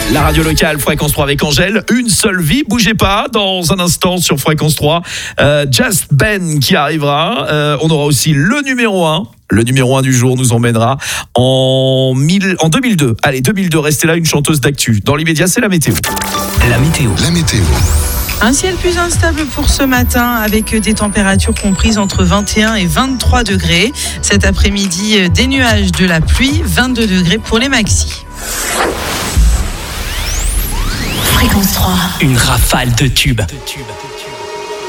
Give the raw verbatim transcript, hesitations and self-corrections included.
La radio locale, Fréquence trois avec Angèle. Une seule vie, bougez pas. Dans un instant sur Fréquence trois, euh, Just Ben qui arrivera. Euh, on aura aussi le numéro un. Le numéro un du jour nous emmènera en, mille, en deux mille deux. Allez, deux mille deux, restez là, une chanteuse d'actu. Dans l'immédiat, c'est la météo. La météo. La météo. Un ciel plus instable pour ce matin avec des températures comprises entre vingt et un et vingt-trois degrés. Cet après-midi, des nuages, de la pluie, vingt-deux degrés pour les maxis. Fréquence trois. Une rafale de tubes.